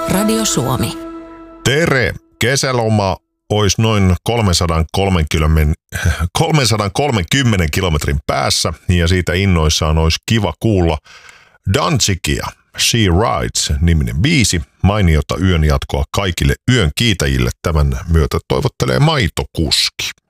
Radio Suomi. Tere! Kesäloma olisi noin 330 kilometrin päässä ja siitä innoissaan olisi kiva kuulla Danzigia, She Rides-niminen biisi. Mainiota yön jatkoa kaikille yön kiitäjille. Tämän myötä toivottelee Maitokuski.